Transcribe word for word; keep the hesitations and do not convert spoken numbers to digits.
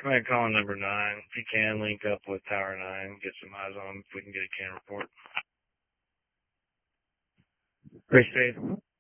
Go ahead, calling number nine. If you can, link up with Tower nine, get some eyes on them if we can get a can report. Great, Steve.